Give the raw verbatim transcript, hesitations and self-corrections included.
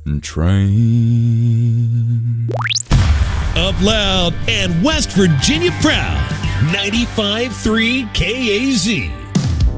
train. Up loud and West Virginia proud. ninety-five point three K A Z.